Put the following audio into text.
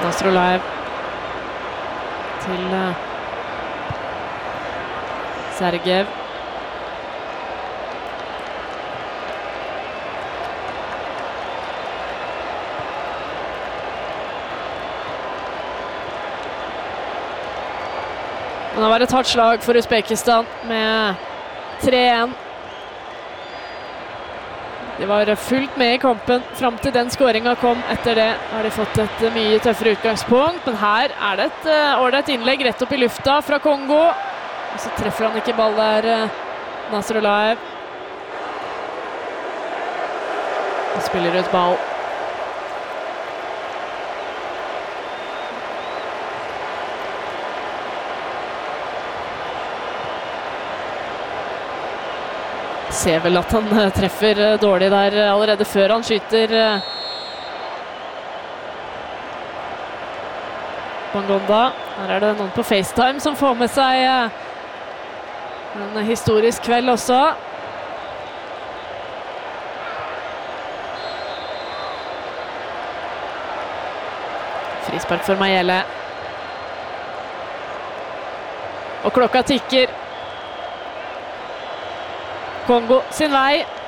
Nasrullah til Sergev. Det var et hardt slag for Uzbekistan med 3-1. De var fullt med i kampen frem til den skåringen kom. Etter det har de fått et mye tøffere utgangspunkt, men her det et ordentlig innlegg rett opp i lufta fra Kongo. Og så treffer han ikke ball der, Nasrullah. Og spiller ut ball. Ser vel at han treffer dårlig der allerede før han skyter Bangonda. Her det noen på FaceTime som får med seg en historisk kveld også. Frispark for Mayele. Og klokka tikker. Kongo sin vei.